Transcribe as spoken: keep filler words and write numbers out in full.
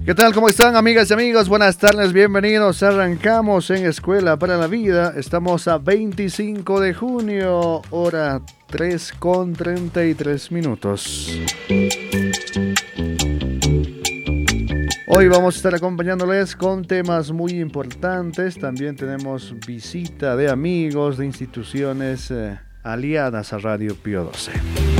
¿Qué tal? ¿Cómo están, amigas y amigos? Buenas tardes, bienvenidos. Arrancamos en Escuela para la Vida. Estamos a veinticinco de junio, hora tres con treinta y tres minutos. Hoy vamos a estar acompañándoles con temas muy importantes. También tenemos visita de amigos de instituciones eh, aliadas a Radio Pío doce.